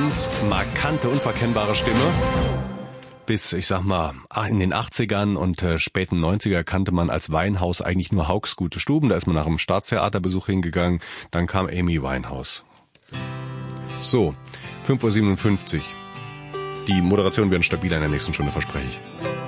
ganz markante, unverkennbare Stimme. Bis, ich sag mal, in den 80ern und späten 90er kannte man als Winehouse eigentlich nur Hauks Gute Stuben. Da ist man nach einem Staatstheaterbesuch hingegangen. Dann kam Amy Winehouse. So, 5:57 Uhr. Die Moderation wird stabiler in der nächsten Stunde, verspreche ich.